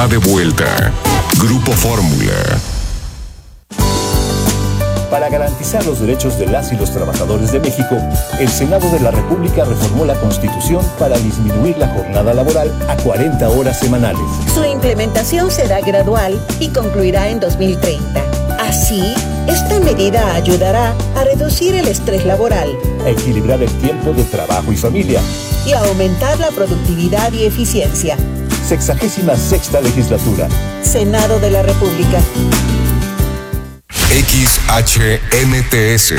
está de vuelta. Grupo Fórmula. Para garantizar los derechos de las y los trabajadores de México, el Senado de la República reformó la Constitución para disminuir la jornada laboral a 40 horas semanales. Su implementación será gradual y concluirá en 2030. Así, esta medida ayudará a reducir el estrés laboral, a equilibrar el tiempo de trabajo y familia y a aumentar la productividad y eficiencia. 66ª legislatura. Senado de la República. XHNTS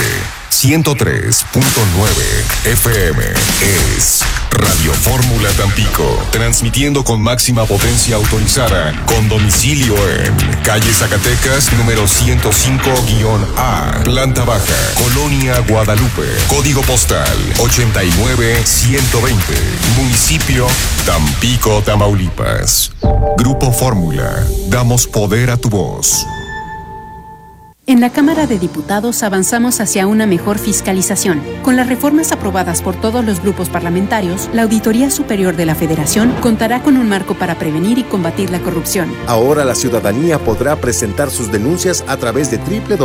103.9 FM es Radio Fórmula Tampico, transmitiendo con máxima potencia autorizada, con domicilio en calle Zacatecas, número 105-A, planta baja, Colonia Guadalupe, código postal 89120, municipio Tampico, Tamaulipas. Grupo Fórmula, damos poder a tu voz. En la Cámara de Diputados avanzamos hacia una mejor fiscalización. Con las reformas aprobadas por todos los grupos parlamentarios, la Auditoría Superior de la Federación contará con un marco para prevenir y combatir la corrupción. Ahora la ciudadanía podrá presentar sus denuncias a través de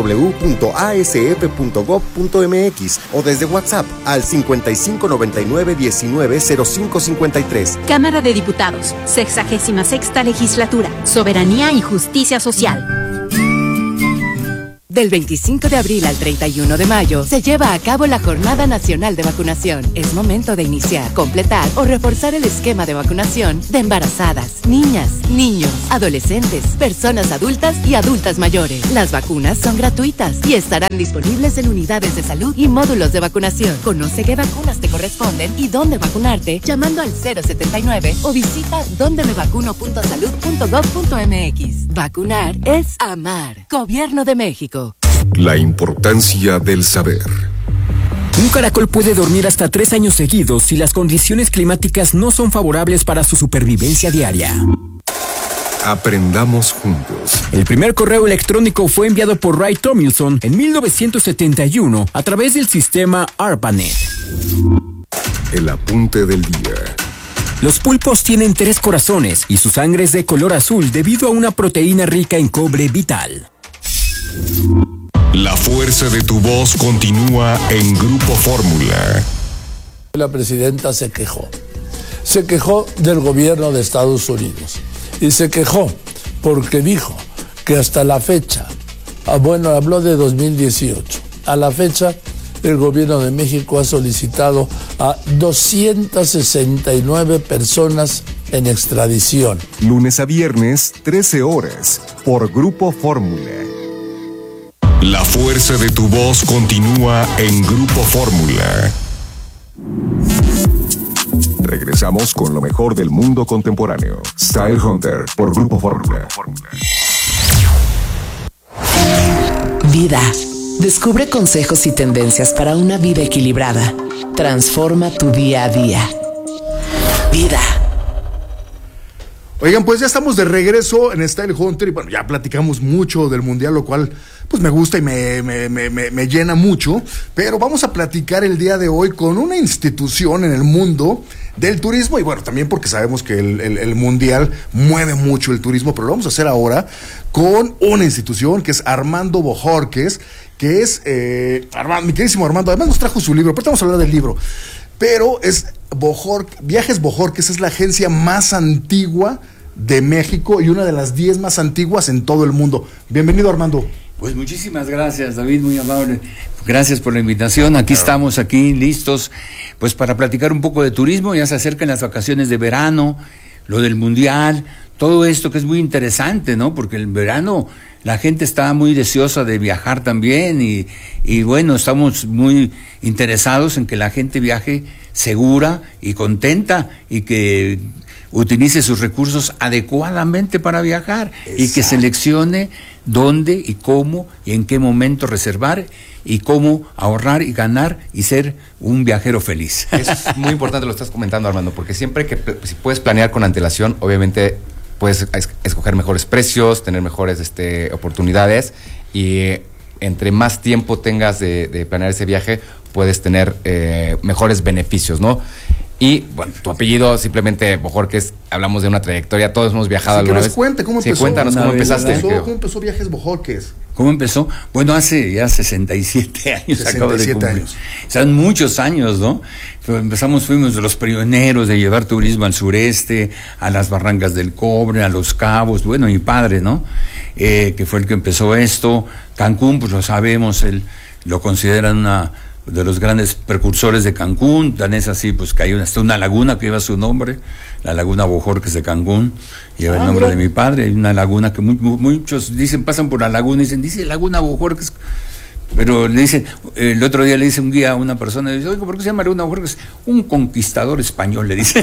www.asf.gov.mx o desde WhatsApp al 5599-190553. Cámara de Diputados, 66ª Legislatura, Soberanía y Justicia Social. Del 25 de abril al 31 de mayo se lleva a cabo la Jornada Nacional de Vacunación. Es momento de iniciar, completar o reforzar el esquema de vacunación de embarazadas, niñas, niños, adolescentes, personas adultas y adultas mayores. Las vacunas son gratuitas y estarán disponibles en unidades de salud y módulos de vacunación. Conoce qué vacunas te corresponden y dónde vacunarte llamando al 079 o visita dondemevacuno.salud.gov.mx. Vacunar es amar. Gobierno de México. La importancia del saber. Un caracol puede dormir hasta 3 años seguidos si las condiciones climáticas no son favorables para su supervivencia diaria. Aprendamos juntos. El primer correo electrónico fue enviado por Ray Tomlinson en 1971 a través del sistema ARPANET. El apunte del día. Los pulpos tienen 3 corazones y su sangre es de color azul debido a una proteína rica en cobre vital. La fuerza de tu voz continúa en Grupo Fórmula. La presidenta se quejó del gobierno de Estados Unidos y se quejó porque dijo que hasta la fecha, habló de 2018, a la fecha el gobierno de México ha solicitado a 269 personas en extradición. Lunes a viernes, 13 horas, por Grupo Fórmula. La fuerza de tu voz continúa en Grupo Fórmula. Regresamos con lo mejor del mundo contemporáneo. Style Hunter por Grupo Fórmula. Vida. Descubre consejos y tendencias para una vida equilibrada. Transforma tu día a día. Vida. Oigan, pues ya estamos de regreso en Style Hunter y bueno, ya platicamos mucho del Mundial, lo cual pues me gusta y me llena mucho, pero vamos a platicar el día de hoy con una institución en el mundo del turismo y bueno, también porque sabemos que el Mundial mueve mucho el turismo, pero lo vamos a hacer ahora con una institución que es Armando Bojorquez, que es, mi queridísimo Armando, además nos trajo su libro, pero vamos a hablar del libro, pero es Viajes Bojorquez, es la agencia más antigua de México y una de las 10 más antiguas en todo el mundo. Bienvenido, Armando. Pues muchísimas gracias, David, muy amable. Gracias por la invitación. Aquí estamos, listos, pues para platicar un poco de turismo. Ya se acercan las vacaciones de verano, lo del Mundial, todo esto que es muy interesante, ¿no? Porque el verano la gente está muy deseosa de viajar también y bueno, estamos muy interesados en que la gente viaje segura y contenta y que utilice sus recursos adecuadamente para viajar. Exacto. Y que seleccione dónde y cómo y en qué momento reservar y cómo ahorrar y ganar y ser un viajero feliz. Es muy importante lo que estás comentando, Armando, porque siempre que si puedes planear con antelación, obviamente puedes escoger mejores precios, tener mejores oportunidades y entre más tiempo tengas de planear ese viaje, puedes tener mejores beneficios, ¿no? Y bueno, tu apellido simplemente Bojorquez, hablamos de una trayectoria, todos hemos viajado alguna vez. Cuéntanos cómo empezó. Sí, cuéntanos cómo empezaste. ¿Cómo empezó Viajes Bojorquez? ¿Cómo empezó? Bueno, hace ya 67 años. 67 años. Son muchos años, ¿no? Fuimos de los pioneros de llevar turismo al sureste, a las Barrancas del Cobre, a Los Cabos. Bueno, mi padre, ¿no? Que fue el que empezó esto. Cancún, pues lo sabemos, él lo consideran una de los grandes precursores de Cancún. Tan es así, pues que hay hasta una laguna que lleva su nombre, la Laguna Bojorquez de Cancún, lleva el nombre de mi padre. Hay una laguna que muchos dicen, pasan por la laguna y dicen, dice Laguna Bojorquez. Pero le dicen, el otro día le dice un guía a una persona, y dice, oye, ¿por qué se llama Laguna Bojorquez? Un conquistador español, le dice.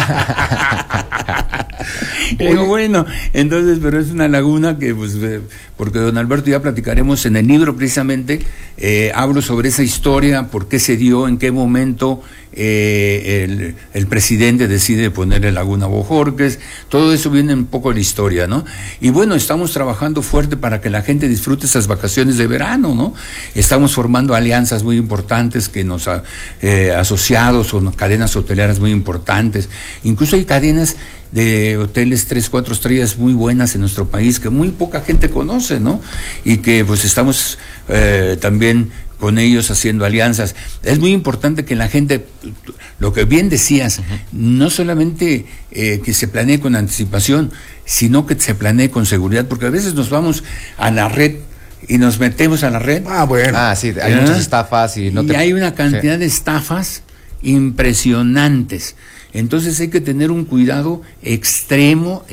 Bueno, entonces, pero es una laguna que, pues, porque don Alberto, ya platicaremos en el libro precisamente, hablo sobre esa historia, por qué se dio, en qué momento el presidente decide ponerle Laguna Bojorquez, todo eso viene un poco de la historia, ¿no? Y bueno, estamos trabajando fuerte para que la gente disfrute esas vacaciones de verano, ¿no? Estamos formando alianzas muy importantes que nos asociados o cadenas hoteleras muy importantes, incluso hay cadenas de hoteles 3, 4 estrellas muy buenas en nuestro país que muy poca gente conoce, ¿no? Y que pues estamos también con ellos haciendo alianzas. Es muy importante que la gente, lo que bien decías, no solamente que se planee con anticipación, sino que se planee con seguridad, porque a veces nos vamos a la red y nos metemos a la red. Sí, hay muchas estafas y hay una cantidad de estafas impresionantes. Entonces hay que tener un cuidado extremo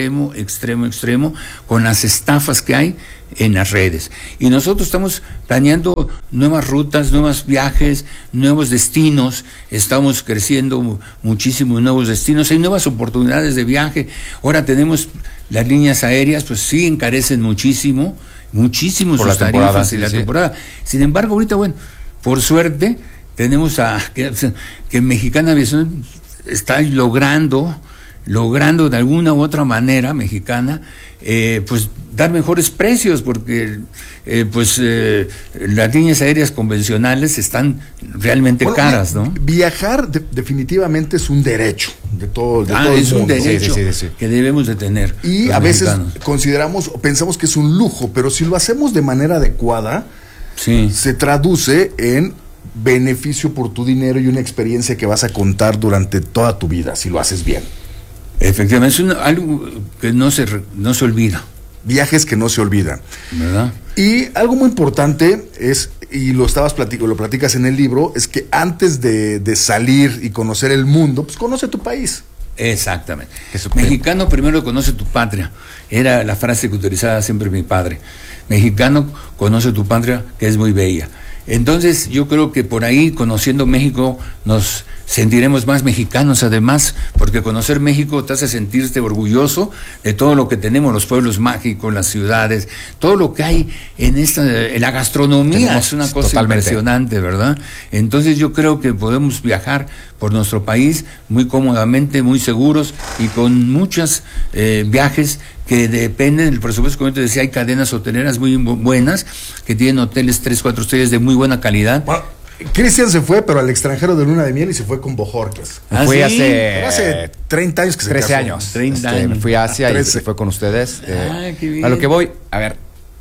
con las estafas que hay en las redes. Y nosotros estamos planeando nuevas rutas, nuevos viajes, nuevos destinos. Estamos creciendo muchísimo nuevos destinos. Hay nuevas oportunidades de viaje. Ahora tenemos las líneas aéreas, pues sí encarecen muchísimo sus tarifas y la temporada. Sin embargo, ahorita, bueno, por suerte tenemos que Mexicana Aviación está logrando de alguna u otra manera, Mexicana, pues dar mejores precios, porque las líneas aéreas convencionales están realmente caras, ¿no? Viajar definitivamente es un derecho de todo es un derecho que debemos de tener. Y a veces consideramos o pensamos que es un lujo, pero si lo hacemos de manera adecuada, se traduce en beneficio por tu dinero y una experiencia que vas a contar durante toda tu vida, si lo haces bien. Efectivamente, es algo que no se olvida. Viajes que no se olvidan. ¿Verdad? Y algo muy importante es, y lo platicas en el libro, es que antes de salir y conocer el mundo, pues conoce tu país. Exactamente. Mexicano primero conoce tu patria. Era la frase que utilizaba siempre mi padre. Mexicano conoce tu patria, que es muy bella. Entonces yo creo que por ahí, conociendo México, nos sentiremos más mexicanos además, porque conocer México te hace sentirte orgulloso de todo lo que tenemos, los pueblos mágicos, las ciudades, todo lo que hay en la gastronomía, es una cosa impresionante, ¿verdad? Entonces yo creo que podemos viajar por nuestro país muy cómodamente, muy seguros y con muchos viajes que dependen del presupuesto. Como te decía, hay cadenas hoteleras muy buenas que tienen hoteles 3, 4 estrellas de muy buena calidad. Bueno, Cristian se fue, pero al extranjero de luna de miel, y se fue con Bojorquez. Fui hace 30 años que se 13 casó. Años. 30 años. Me fui a Asia y se fue con ustedes. Qué bien. A lo que voy, a ver,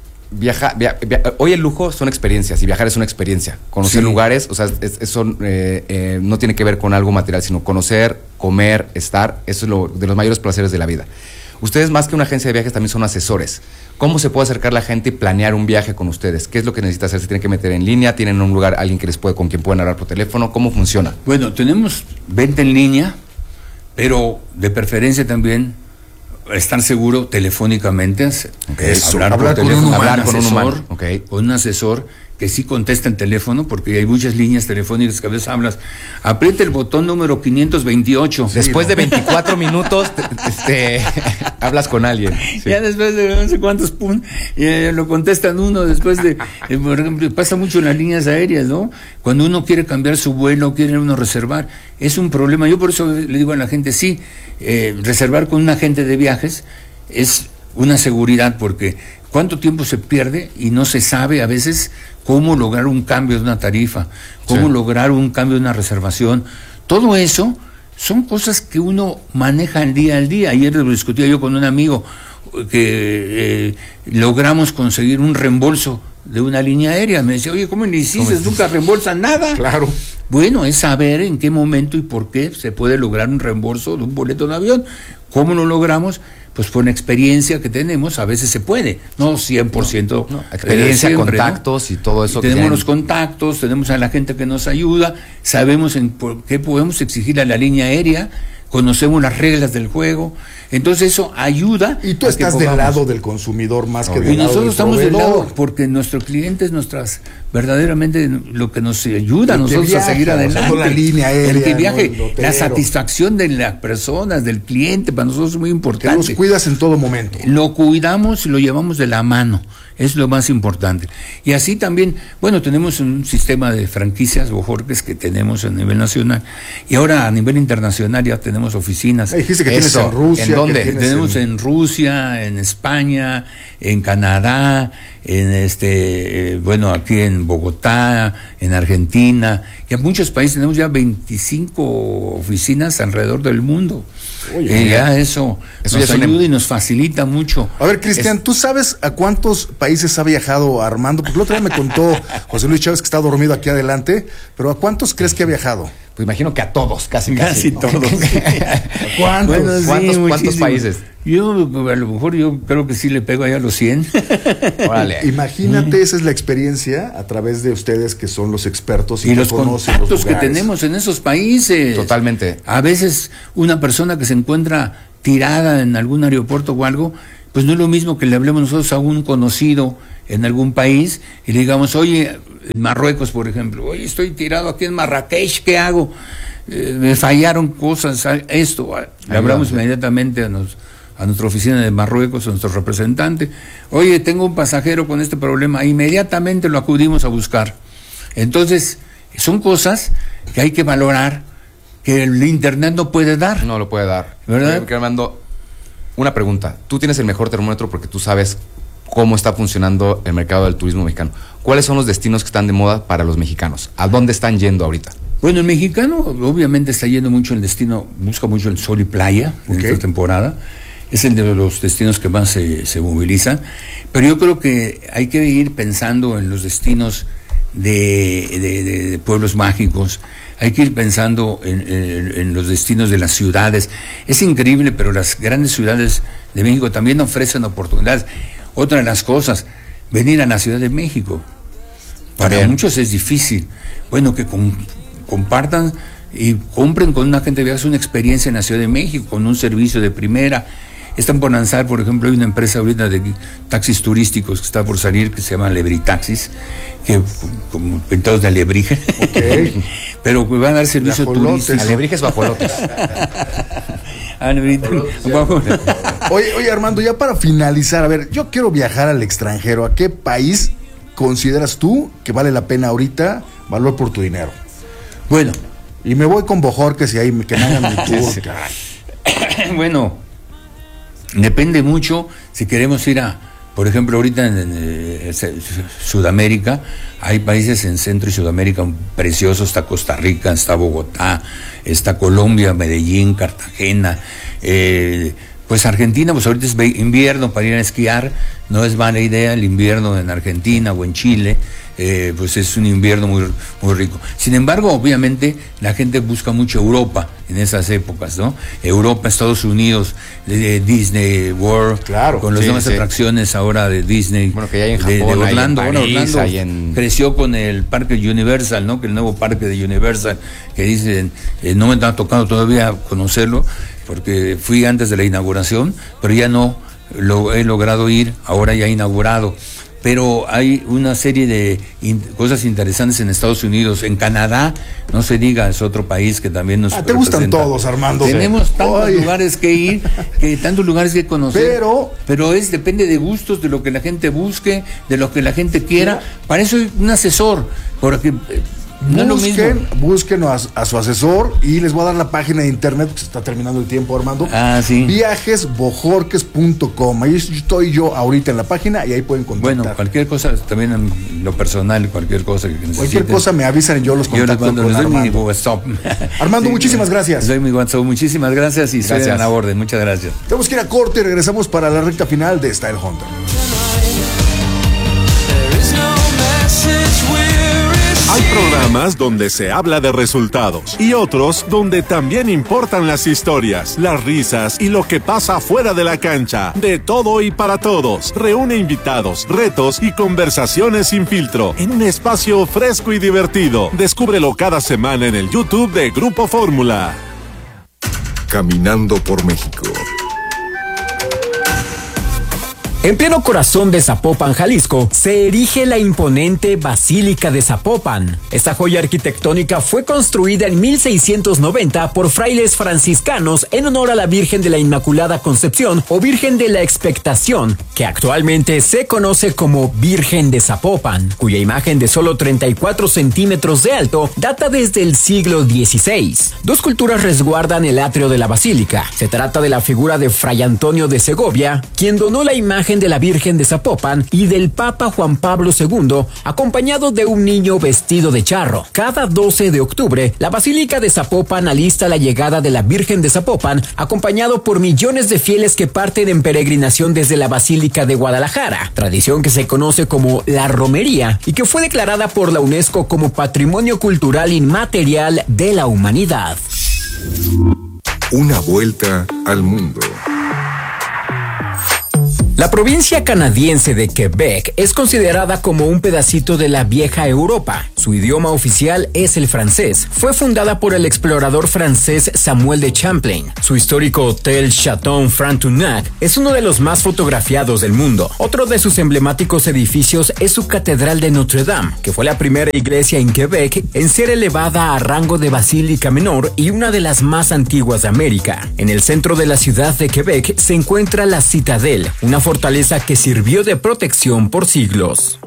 hoy el lujo son experiencias y viajar es una experiencia. Conocer lugares, o sea, no tiene que ver con algo material, sino conocer, comer, estar, eso es de los mayores placeres de la vida. Ustedes, más que una agencia de viajes, también son asesores. ¿Cómo se puede acercar la gente y planear un viaje con ustedes? ¿Qué es lo que necesita hacer? ¿Se tienen que meter en línea? ¿Tienen un lugar, alguien que con quien puedan hablar por teléfono? ¿Cómo funciona? Bueno, tenemos venta en línea, pero de preferencia también estar seguro telefónicamente. Hablar por teléfono, hablar con un humano. Con un asesor que sí contesta el teléfono, porque hay muchas líneas telefónicas que a veces hablas. Aprieta el botón número 528. Después de 24 minutos hablas con alguien. Sí. Ya después de no sé cuántos lo contestan uno después de... por ejemplo, pasa mucho en las líneas aéreas, ¿no? Cuando uno quiere cambiar su vuelo, quiere uno reservar, es un problema. Yo por eso le digo a la gente, reservar con un agente de viajes es una seguridad, porque ¿cuánto tiempo se pierde y no se sabe a veces cómo lograr un cambio de una tarifa, cómo lograr un cambio de una reservación? Todo eso son cosas que uno maneja el día al día. Ayer lo discutía yo con un amigo que logramos conseguir un reembolso de una línea aérea. Me decía, oye, ¿cómo le hiciste? Nunca reembolsan nada. Claro. Bueno, es saber en qué momento y por qué se puede lograr un reembolso de un boleto de avión. ¿Cómo lo logramos? Pues por la experiencia que tenemos, a veces se puede, no 100%. No, experiencia, siempre, contactos, ¿no? Y todo eso. Tenemos los contactos, tenemos a la gente que nos ayuda, sabemos por qué podemos exigir a la línea aérea, conocemos las reglas del juego, entonces eso ayuda. Y tú estás del lado del consumidor más que del lado del proveedor. Y nosotros estamos del lado porque nuestro cliente es verdaderamente lo que nos ayuda a nosotros a seguir adelante. La línea aérea, el que viaje, la satisfacción de las personas, del cliente, para nosotros es muy importante. Que los cuidas en todo momento. Lo cuidamos y lo llevamos de la mano. Es lo más importante. Y así también, bueno, tenemos un sistema de franquicias Bojorquez que tenemos a nivel nacional. Y ahora a nivel internacional ya tenemos oficinas. Dijiste que tienes en Rusia. ¿En dónde? Tenemos en Rusia, en España, en Canadá, bueno, aquí en Bogotá, en Argentina. Y en muchos países tenemos ya 25 oficinas alrededor del mundo. Oye, ya eso nos ayuda y nos facilita mucho. A ver, Cristian, ¿tú sabes a cuántos países ha viajado Armando? Porque el otro día me contó José Luis Chávez, que está dormido aquí adelante, pero ¿a cuántos crees que ha viajado? Pues imagino que a todos, casi todos. ¿Cuántos? Bueno, sí, ¿Cuántos países? Yo, a lo mejor, yo creo que sí le pego allá a los 100. Órale. Imagínate, esa es la experiencia a través de ustedes que son los expertos y los contactos que tenemos en esos países. Totalmente. A veces una persona que se encuentra tirada en algún aeropuerto o algo, pues no es lo mismo que le hablemos nosotros a un conocido en algún país y le digamos, oye, en Marruecos, por ejemplo, oye, estoy tirado aquí en Marrakech, ¿qué hago? Me fallaron cosas, esto. Le hablamos inmediatamente a nuestra oficina de Marruecos, a nuestro representante, oye, tengo un pasajero con este problema, inmediatamente lo acudimos a buscar. Entonces, son cosas que hay que valorar, que el internet no puede dar. No lo puede dar. ¿Verdad? Armando, una pregunta. Tú tienes el mejor termómetro porque tú sabes cómo está funcionando el mercado del turismo mexicano. ¿Cuáles son los destinos que están de moda para los mexicanos? ¿A dónde están yendo ahorita? Bueno, el mexicano obviamente está yendo mucho el destino, busca mucho el sol y playa en esta temporada. Es el de los destinos que más se movilizan. Pero yo creo que hay que ir pensando en los destinos de pueblos mágicos. Hay que ir pensando en los destinos de las ciudades. Es increíble, pero las grandes ciudades de México también ofrecen oportunidades. Otra de las cosas, venir a la Ciudad de México. Para muchos es difícil. Bueno, que compartan y compren con una gente de viajes una experiencia en la Ciudad de México, con un servicio de primera. Están por lanzar, por ejemplo, hay una empresa ahorita de taxis turísticos que está por salir, que se llama Lebritaxis, que como pintados de alebrije, pero van a dar servicio turístico. Alebrijes guajolotes. Oye, Armando, ya para finalizar, a ver, yo quiero viajar al extranjero. ¿A qué país consideras tú que vale la pena ahorita valor por tu dinero? Bueno, y me voy con Bojorquez y ahí que me hagan mi tour. Bueno, depende mucho si queremos ir a, por ejemplo, ahorita en Sudamérica, hay países en Centro y Sudamérica preciosos, está Costa Rica, está Bogotá, está Colombia, Medellín, Cartagena, pues Argentina, pues ahorita es invierno para ir a esquiar, no es mala idea el invierno en Argentina o en Chile, pues es un invierno muy, muy rico. Sin embargo, obviamente, la gente busca mucho Europa en esas épocas, ¿no? Europa, Estados Unidos, Disney World, claro, con las nuevas atracciones ahora de Disney, bueno, que ya hay en Japón, de Orlando. Hay en París, Orlando creció con el parque Universal, ¿no? Que el nuevo parque de Universal, que dicen, no me ha tocado todavía conocerlo, porque fui antes de la inauguración, pero ya no lo he logrado ir, ahora ya inaugurado. Pero hay una serie de cosas interesantes en Estados Unidos, en Canadá, no se diga, es otro país que también nos te gustan todos, Armando. Tenemos tantos lugares que ir, tantos lugares que conocer, pero depende de gustos, de lo que la gente busque, de lo que la gente quiera. Para eso hay un asesor, porque Busquen a su asesor y les voy a dar la página de internet, se está terminando el tiempo, Armando. Sí. Viajesbojorques.com. Ahí estoy yo ahorita en la página y ahí pueden contactar. Bueno, cualquier cosa, también en lo personal, cualquier cosa que necesiten. Cualquier cosa me avisan y yo los contacto con Armando. Armando, muchísimas gracias. Soy mi WhatsApp, muchísimas gracias y soy a la orden. Muchas gracias. Tenemos que ir a corte y regresamos para la recta final de Style Hunter. Hay programas donde se habla de resultados y otros donde también importan las historias, las risas y lo que pasa fuera de la cancha. De todo y para todos. Reúne invitados, retos y conversaciones sin filtro en un espacio fresco y divertido. Descúbrelo cada semana en el YouTube de Grupo Fórmula. Caminando por México. En pleno corazón de Zapopan, Jalisco, se erige la imponente Basílica de Zapopan. Esta joya arquitectónica fue construida en 1690 por frailes franciscanos en honor a la Virgen de la Inmaculada Concepción o Virgen de la Expectación, que actualmente se conoce como Virgen de Zapopan, cuya imagen de solo 34 centímetros de alto data desde el siglo XVI. Dos culturas resguardan el atrio de la basílica. Se trata de la figura de Fray Antonio de Segovia, quien donó la imagen de la Virgen de Zapopan, y del Papa Juan Pablo II, acompañado de un niño vestido de charro. Cada 12 de octubre, la Basílica de Zapopan alista la llegada de la Virgen de Zapopan, acompañado por millones de fieles que parten en peregrinación desde la Basílica de Guadalajara, tradición que se conoce como la romería y que fue declarada por la UNESCO como Patrimonio Cultural Inmaterial de la Humanidad. Una vuelta al mundo. La provincia canadiense de Quebec es considerada como un pedacito de la vieja Europa. Su idioma oficial es el francés. Fue fundada por el explorador francés Samuel de Champlain. Su histórico hotel Chateau Frontenac es uno de los más fotografiados del mundo. Otro de sus emblemáticos edificios es su Catedral de Notre Dame, que fue la primera iglesia en Quebec en ser elevada a rango de basílica menor y una de las más antiguas de América. En el centro de la ciudad de Quebec se encuentra la Citadel, una fortaleza que sirvió de protección por siglos.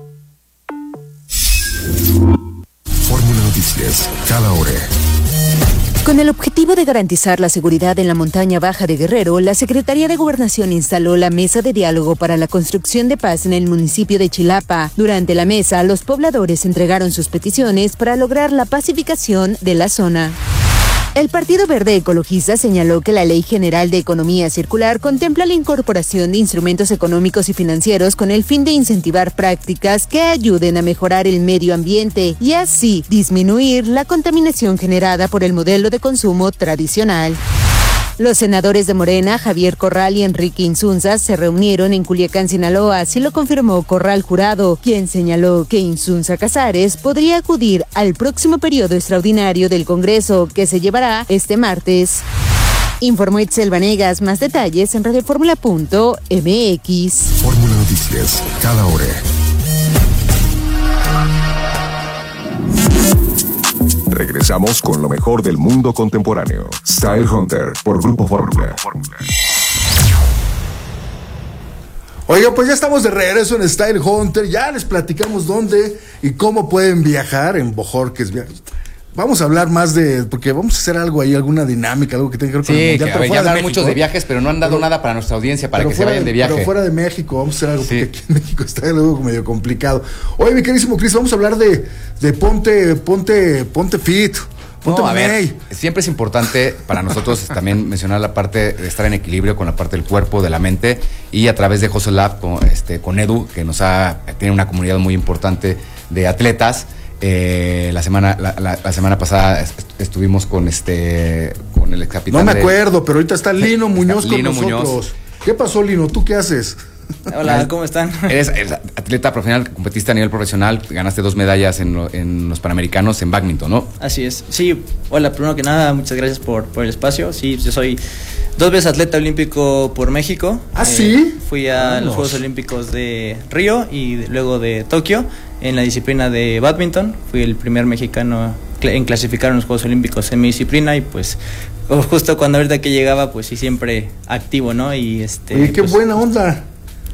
Fórmula Noticias, cada hora. Con el objetivo de garantizar la seguridad en la montaña baja de Guerrero, la Secretaría de Gobernación instaló la Mesa de Diálogo para la Construcción de Paz en el municipio de Chilapa. Durante la mesa, los pobladores entregaron sus peticiones para lograr la pacificación de la zona. El Partido Verde Ecologista señaló que la Ley General de Economía Circular contempla la incorporación de instrumentos económicos y financieros con el fin de incentivar prácticas que ayuden a mejorar el medio ambiente y así disminuir la contaminación generada por el modelo de consumo tradicional. Los senadores de Morena, Javier Corral y Enrique Insunza, se reunieron en Culiacán, Sinaloa, así lo confirmó Corral Jurado, quien señaló que Insunza Casares podría acudir al próximo periodo extraordinario del Congreso, que se llevará este martes. Informó Itzel Vanegas. Más detalles en radioformula.mx. Fórmula Noticias, cada hora. Regresamos con lo mejor del mundo contemporáneo. Style Hunter por Grupo Fórmula. Oiga, pues ya estamos de regreso en Style Hunter. Ya les platicamos dónde y cómo pueden viajar en Bojorques. Vamos a hablar más porque vamos a hacer algo ahí, alguna dinámica, algo que tenga que ver con el mundial. Sí, ya hablan muchos de viajes, pero no han dado nada para nuestra audiencia, para que se vayan de viaje. Pero fuera de México, vamos a hacer algo, porque aquí en México está algo medio complicado. Oye, mi queridísimo Chris, vamos a hablar de ponte fit. Siempre es importante para nosotros también mencionar la parte de estar en equilibrio con la parte del cuerpo, de la mente, y a través de Hustle Lab con Edu, que tiene una comunidad muy importante de atletas. La semana pasada estuvimos con el ex capitán. No me acuerdo, pero ahorita está Lino Muñoz con nosotros. ¿Qué pasó, Lino? ¿Tú qué haces? Hola, ¿cómo están? Eres atleta profesional, competiste a nivel profesional, ganaste 2 medallas en los Panamericanos en bádminton, ¿no? Así es. Sí, hola, primero que nada, muchas gracias por el espacio. Sí, yo soy 2 veces atleta olímpico por México. ¿Ah, sí? Fui a los Juegos Olímpicos de Río y luego de Tokio en la disciplina de bádminton. Fui el primer mexicano en clasificar en los Juegos Olímpicos en mi disciplina y pues justo cuando ahorita que llegaba, pues sí, siempre activo, ¿no? Y Oye, qué buena onda.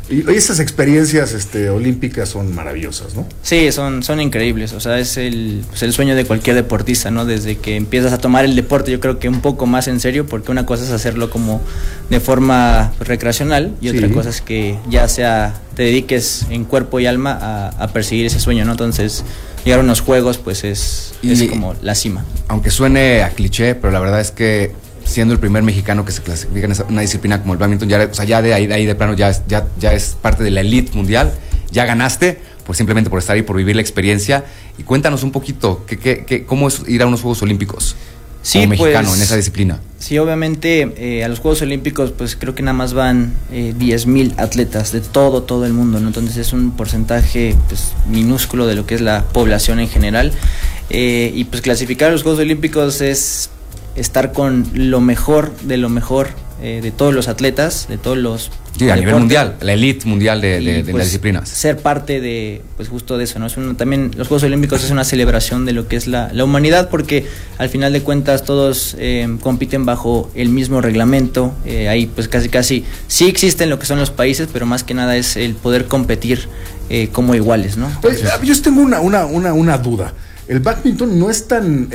Y esas experiencias olímpicas son maravillosas, ¿no? Sí, son increíbles, o sea, es el sueño de cualquier deportista, ¿no? Desde que empiezas a tomar el deporte, yo creo que un poco más en serio, porque una cosa es hacerlo como de forma recreacional y otra cosa es que ya te dediques en cuerpo y alma a perseguir ese sueño, ¿no? Entonces, llegar a unos juegos, pues es como la cima. Aunque suene a cliché, pero la verdad es que siendo el primer mexicano que se clasifica en una disciplina como el badminton, ya de ahí de plano ya es parte de la elite mundial, ya ganaste, pues simplemente por estar ahí, por vivir la experiencia. Y cuéntanos un poquito, ¿cómo es ir a unos Juegos Olímpicos como mexicano en esa disciplina? Sí, obviamente a los Juegos Olímpicos pues creo que nada más van 10,000 atletas de todo el mundo, ¿no? Entonces es un porcentaje pues minúsculo de lo que es la población en general, y pues clasificar a los Juegos Olímpicos es estar con lo mejor de todos los atletas, de todos los... Sí, a nivel mundial, la elite mundial de las disciplinas. Ser parte de, pues justo de eso, ¿no? También los Juegos Olímpicos es una celebración de lo que es la humanidad, porque al final de cuentas todos compiten bajo el mismo reglamento, ahí pues casi sí existen lo que son los países, pero más que nada es el poder competir como iguales, ¿no? Yo tengo una duda. El badminton no es tan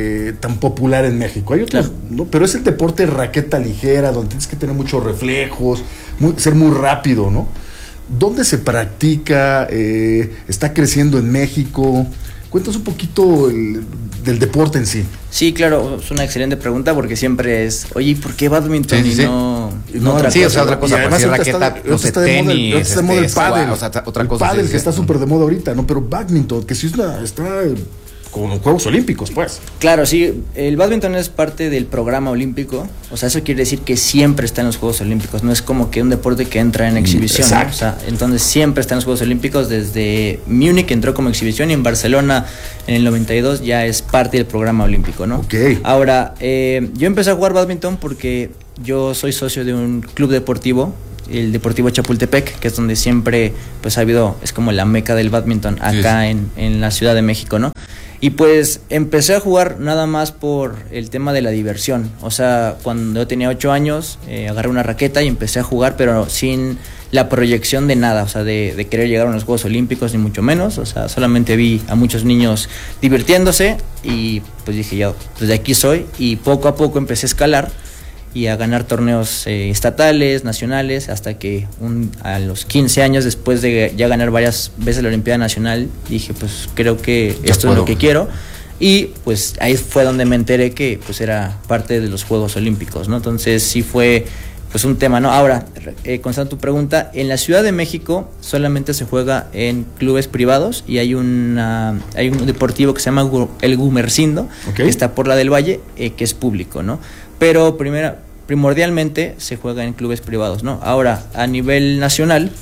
popular en México. Hay otros, ¿no? Pero es el deporte raqueta ligera, donde tienes que tener muchos reflejos, ser muy rápido, ¿no? ¿Dónde se practica? ¿Está creciendo en México? Cuéntanos un poquito del deporte en sí. Sí, claro, es una excelente pregunta porque siempre es, oye, ¿por qué badminton y no otra cosa? Sí, o sea, otra cosa, además raqueta, está de moda el pádel, o sea, otra cosa. El pádel que está súper de moda ahorita, ¿no? Pero badminton, que sí está con los Juegos Olímpicos, pues. Claro, sí, el badminton es parte del programa olímpico, o sea, eso quiere decir que siempre está en los Juegos Olímpicos, no es como que un deporte que entra en exhibición, ¿no? O sea, entonces siempre está en los Juegos Olímpicos, desde Múnich entró como exhibición y en Barcelona en el 92 ya es parte del programa olímpico, ¿no? Okay. Ahora, yo empecé a jugar badminton porque yo soy socio de un club deportivo, el Deportivo Chapultepec, que es donde siempre pues ha habido, es como la meca del badminton acá en la Ciudad de México, ¿no? Y pues empecé a jugar nada más por el tema de la diversión. O sea, cuando yo tenía 8 años, agarré una raqueta y empecé a jugar, pero sin la proyección de nada, o sea, de querer llegar a unos Juegos Olímpicos, ni mucho menos. O sea, solamente vi a muchos niños divirtiéndose y pues dije, yo, pues de aquí soy. Y poco a poco empecé a escalar y a ganar torneos estatales, nacionales, hasta que a los 15 años, después de ya ganar varias veces la Olimpiada Nacional, dije, pues creo que esto es lo que quiero. Y pues ahí fue donde me enteré que pues era parte de los Juegos Olímpicos, ¿no? Entonces sí fue pues un tema, ¿no? Ahora, contestando tu pregunta, en la Ciudad de México solamente se juega en clubes privados y hay un deportivo que se llama el Gumersindo, que está por la del Valle, que es público, ¿no? Pero primordialmente se juega en clubes privados, ¿no? Ahora, a nivel nacional,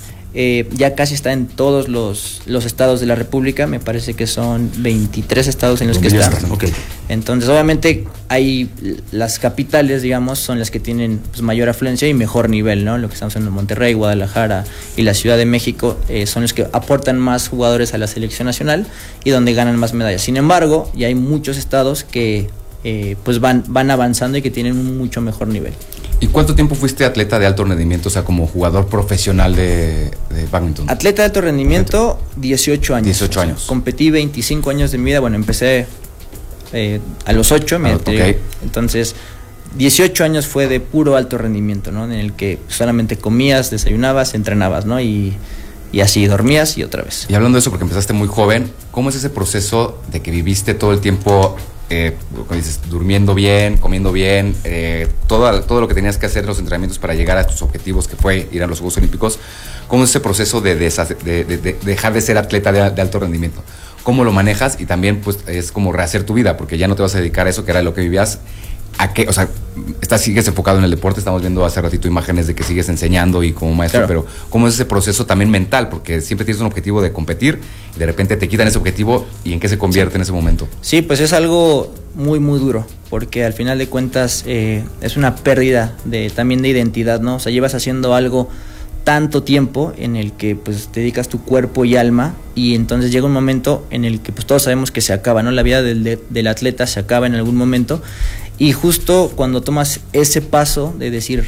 ya casi está en todos los estados de la República, me parece que son 23 estados en los que está. Okay. Entonces, obviamente, hay las capitales, digamos, son las que tienen pues, mayor afluencia y mejor nivel, ¿no? Lo que estamos en Monterrey, Guadalajara y la Ciudad de México son los que aportan más jugadores a la selección nacional y donde ganan más medallas. Sin embargo, ya hay muchos estados que pues van avanzando y que tienen un mucho mejor nivel. ¿Y cuánto tiempo fuiste atleta de alto rendimiento, o sea, como jugador profesional de badminton? Atleta de alto rendimiento, 18 años. 18 años. Competí 25 años de mi vida, bueno, empecé a los 8, entonces 18 años fue de puro alto rendimiento, ¿no? En el que solamente comías, desayunabas, entrenabas, ¿no? Y así dormías y otra vez. Y hablando de eso, porque empezaste muy joven, ¿cómo es ese proceso de que viviste todo el tiempo, como dices, durmiendo bien, comiendo bien, todo lo que tenías que hacer en los entrenamientos para llegar a tus objetivos, que fue ir a los Juegos Olímpicos? ¿Cómo es ese proceso de dejar de ser atleta de alto rendimiento? ¿Cómo lo manejas? Y también pues es como rehacer tu vida, porque ya no te vas a dedicar a eso, que era lo que vivías. ¿A qué? O sea, sigues enfocado en el deporte, estamos viendo hace ratito imágenes de que sigues enseñando y como maestro, claro. Pero ¿cómo es ese proceso también mental? Porque siempre tienes un objetivo de competir y de repente te quitan ese objetivo, ¿y en qué se convierte en ese momento? Sí, pues es algo muy, muy duro, porque al final de cuentas es una pérdida también de identidad, ¿no? O sea, llevas haciendo algo tanto tiempo en el que pues te dedicas tu cuerpo y alma, y entonces llega un momento en el que pues todos sabemos que se acaba, ¿no? La vida del atleta se acaba en algún momento, y justo cuando tomas ese paso de decir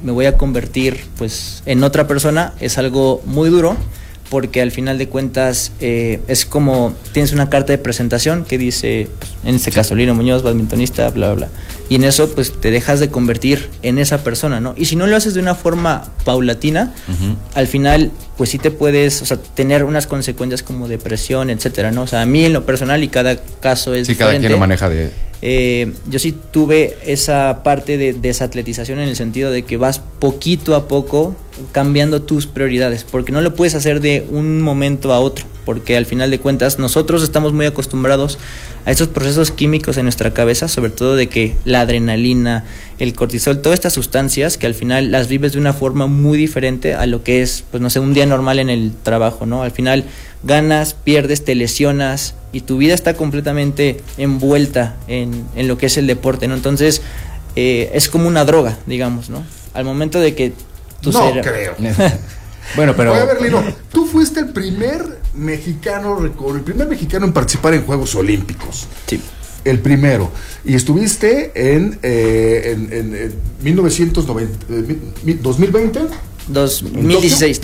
me voy a convertir pues en otra persona, es algo muy duro, porque al final de cuentas es como tienes una carta de presentación que dice, pues, en este caso, Lino Muñoz, badmintonista, bla, bla, bla. Y en eso, pues, te dejas de convertir en esa persona, ¿no? Y si no lo haces de una forma paulatina, al final, pues sí te puedes, o sea, tener unas consecuencias como depresión, etcétera, ¿no? O sea, a mí en lo personal, y cada caso es diferente. Sí, cada quien lo maneja de... Yo sí tuve esa parte de desatletización en el sentido de que vas poquito a poco cambiando tus prioridades, porque no lo puedes hacer de un momento a otro, porque al final de cuentas nosotros estamos muy acostumbrados a estos procesos químicos en nuestra cabeza, sobre todo de que la adrenalina, el cortisol, todas estas sustancias que al final las vives de una forma muy diferente a lo que es, pues no sé, un día normal en el trabajo, ¿no? Al final ganas, pierdes, te lesionas y tu vida está completamente envuelta en lo que es el deporte, ¿no? Entonces es como una droga, digamos, ¿no? Al momento de que creo. Bueno, pero... Oye, a ver, Lino, tú fuiste el primer mexicano en participar en Juegos Olímpicos. Sí. El primero. Y estuviste en 2020. 2016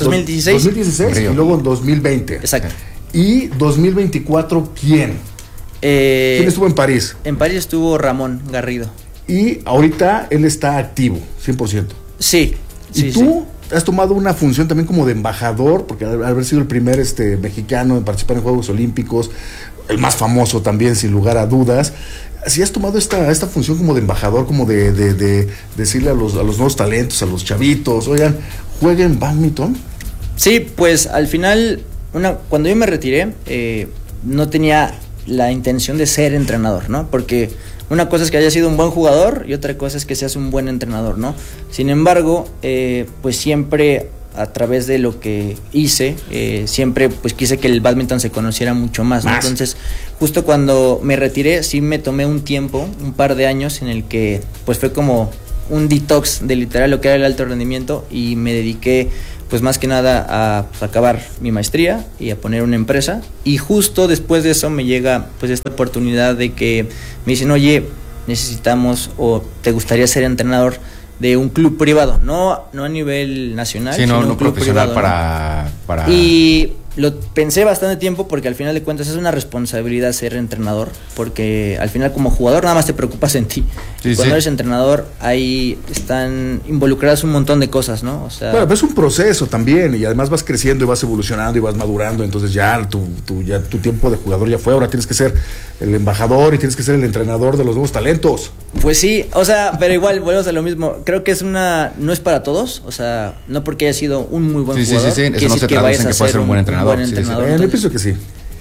y luego en 2020. Exacto. Y 2024, ¿quién? ¿Quién estuvo en París? En París estuvo Ramón Garrido. Y ahorita él está activo, 100%. Sí. ¿Y tú has tomado una función también como de embajador? Porque al haber sido el primer mexicano en participar en Juegos Olímpicos, el más famoso también, sin lugar a dudas. ¿Sí has tomado esta función como de embajador, como de decirle a los nuevos talentos, a los chavitos, oigan, jueguen badminton? Sí, pues al final, cuando yo me retiré, no tenía la intención de ser entrenador, ¿no? Porque una cosa es que haya sido un buen jugador y otra cosa es que seas un buen entrenador, ¿no? Sin embargo, pues siempre a través de lo que hice, siempre pues quise que el badminton se conociera mucho más, ¿no? Entonces, justo cuando me retiré, sí me tomé un tiempo, un par de años, en el que pues fue como un detox de literal lo que era el alto rendimiento, y me dediqué pues más que nada a acabar mi maestría y a poner una empresa. Y justo después de eso me llega pues esta oportunidad de que me dicen, oye, necesitamos o te gustaría ser entrenador de un club privado, no a nivel nacional, sino un club profesional privado, para... Y lo pensé bastante tiempo, porque al final de cuentas es una responsabilidad ser entrenador, porque al final como jugador nada más te preocupas en ti. Sí, cuando eres entrenador, ahí están involucradas un montón de cosas, ¿no? O sea, bueno, pero es un proceso también, y además vas creciendo y vas evolucionando y vas madurando, entonces ya tu tiempo de jugador ya fue, ahora tienes que ser el embajador y tienes que ser el entrenador de los nuevos talentos. Pues sí, o sea, pero igual volvemos a lo mismo. Creo que no es para todos, o sea, no porque haya sido un muy buen jugador. Sí, eso no se traduce en que puedes ser un buen entrenador. Yo pienso que sí.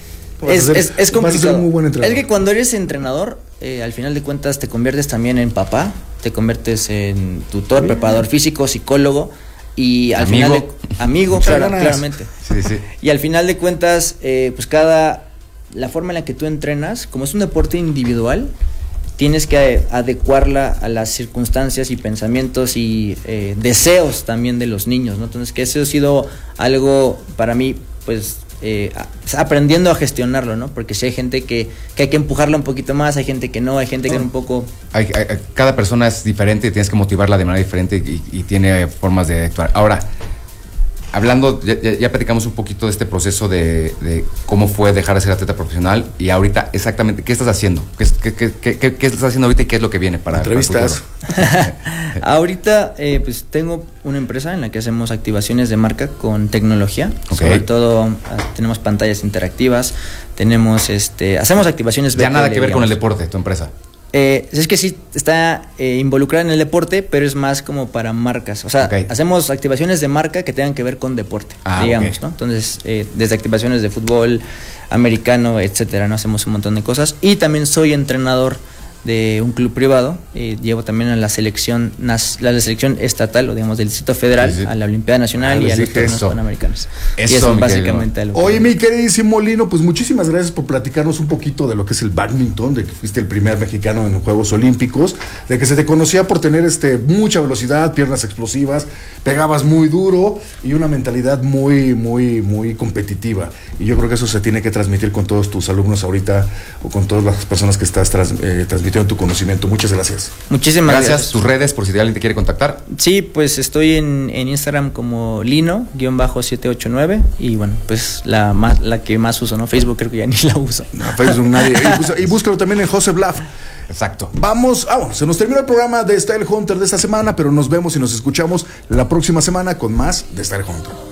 Es complicado. Un muy buen entrenador. Es que cuando eres entrenador, al final de cuentas te conviertes también en papá, te conviertes en tutor, preparador físico, psicólogo y al final amigo, claramente. Sí. Y al final de cuentas, pues la forma en la que tú entrenas, como es un deporte individual, tienes que adecuarla a las circunstancias y pensamientos y deseos también de los niños, ¿no? Entonces, que eso ha sido algo para mí, pues, aprendiendo a gestionarlo, ¿no? Porque si hay gente que hay que empujarla un poquito más, hay gente que no, hay gente que un poco... Cada persona es diferente y tienes que motivarla de manera diferente y tiene formas de actuar. Ahora, hablando, ya platicamos un poquito de este proceso de cómo fue dejar de ser atleta profesional, y ahorita exactamente, ¿qué estás haciendo? ¿Qué estás haciendo ahorita y qué es lo que viene para entrevistas? Ahorita, pues tengo una empresa en la que hacemos activaciones de marca con tecnología. Okay. Sobre todo tenemos pantallas interactivas, tenemos hacemos activaciones ya BTL, nada que ver con digamos. el deporte, tu empresa. Es que sí está involucrada en el deporte, pero es más como para marcas. O sea, hacemos activaciones de marca que tengan que ver con deporte, digamos, ¿no? Entonces, desde activaciones de fútbol americano, etcétera, ¿no? Hacemos un montón de cosas. Y también soy entrenador de un club privado, llevo también a la selección estatal, o digamos del Distrito Federal, a la Olimpiada Nacional y a los torneos panamericanos. Eso, y eso es básicamente algo. Oye, mi queridísimo Lino, pues muchísimas gracias por platicarnos un poquito de lo que es el badminton, de que fuiste el primer mexicano en los Juegos Olímpicos, de que se te conocía por tener mucha velocidad, piernas explosivas, pegabas muy duro y una mentalidad muy, muy, muy competitiva. Y yo creo que eso se tiene que transmitir con todos tus alumnos ahorita, o con todas las personas que estás transmitiendo transmitieron tu conocimiento. Muchas gracias. Muchísimas gracias. Tus redes, por si alguien te quiere contactar. Sí, pues estoy en Instagram como Lino-789 y bueno, pues la que más uso, ¿no? Facebook creo que ya ni la uso. No, Facebook nadie. Y búscalo también en Joseph Blaff. Exacto. Vamos, se nos terminó el programa de Style Hunter de esta semana, pero nos vemos y nos escuchamos la próxima semana con más de Style Hunter.